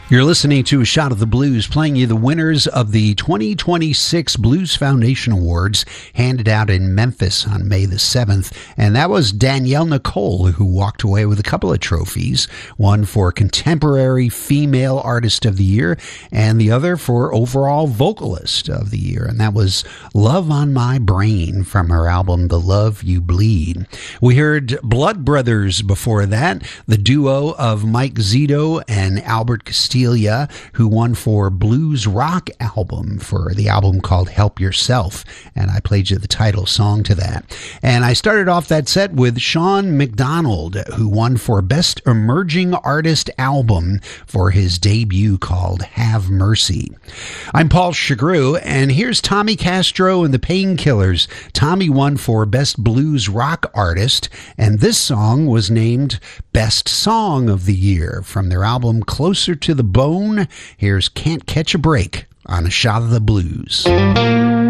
You're listening to A Shot of the Blues, playing you the winners of the 2026 Blues Foundation Awards handed out in Memphis on May the 7th. And that was Danielle Nicole, who walked away with a couple of trophies, one for Contemporary Female Artist of the Year and the other for Overall Vocalist of the Year. And that was Love on My Brain from her album The Love You Bleed. We heard Blood Brothers before that, the duo of Mike Zito and Albert Castillo, who won for Blues Rock Album for the album called Help Yourself, and I played you the title song to that. And I started off that set with Sean McDonald, who won for Best Emerging Artist Album for his debut called Have Mercy. I'm Paul Chagru, and here's Tommy Castro and the Painkillers. Tommy won for Best Blues Rock Artist, and this song was named Best Song of the Year from their album Closer to the Bone. Here's Can't Catch a Break on A Shot of the Blues.